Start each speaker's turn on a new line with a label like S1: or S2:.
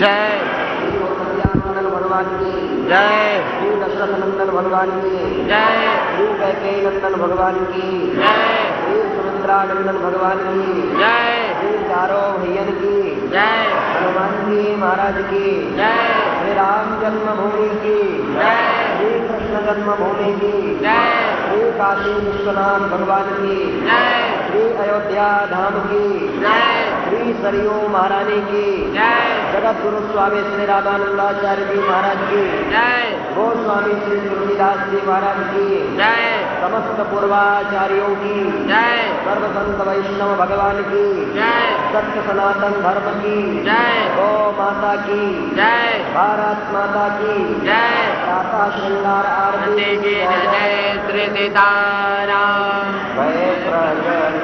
S1: जय।
S2: श्री कौसल्यानंदन भगवान की
S1: जय।
S2: श्री दशरथ नंदन भगवान की
S1: जय।
S2: श्री कैकेयी नंदन भगवान की
S1: जय।
S2: श्री सुमित्रा नंदन भगवान की
S1: जय।
S2: श्री चारों भैयन की
S1: जय।
S2: हनुमान जी महाराज की
S1: जय।
S2: श्री राम जन्मभूमि की
S1: जय।
S2: श्री कृष्ण जन्मभूमि की
S1: जय।
S2: श्री काशी विश्वनाथ भगवान की
S1: जय।
S2: श्री अयोध्या धाम की
S1: जय।
S2: श्री सरयू महारानी की
S1: जय।
S2: जगत गुरु स्वामी श्री रामानंदाचार्य जी महाराज की
S1: जय।
S2: गोस्वामी श्री तुलसीदास जी महाराज की
S1: जय।
S2: समस्त पूर्वाचार्यों की
S1: जय।
S2: सर्व संत वैष्णव भगवान की
S1: जय।
S2: सत्य सनातन धर्म की
S1: जय।
S2: गौ माता की
S1: जय।
S2: भारत माता की
S1: जय।
S2: प्रातः श्रृंगार आरती
S1: जय श्री सीताराम।
S2: जय प्रगट